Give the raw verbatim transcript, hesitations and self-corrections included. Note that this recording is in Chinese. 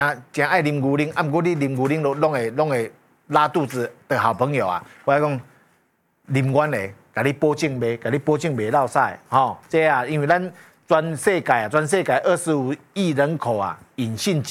啊，真爱啉牛奶，啊，不过你啉牛奶都拢会拢会拉肚子的好朋友啊，我讲啉阮的，甲你保证袂，甲你保证袂落屎，吼，这啊，因为咱全世界啊，全世界二十五亿人口啊，隐性疾